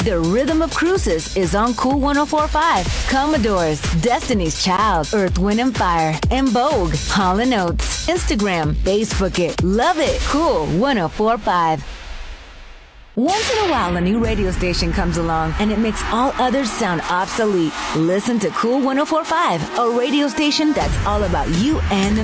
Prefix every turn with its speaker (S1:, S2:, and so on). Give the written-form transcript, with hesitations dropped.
S1: The rhythm of cruises is on Cool 104.5. Commodores, Destiny's Child, Earth, Wind and Fire, and Vogue, Hall & Oates. Instagram, Facebook it, love it. Cool 104.5. Once in a while, a new radio station comes along and it makes all others sound obsolete. Listen to Cool 104.5, a radio station that's all about you and the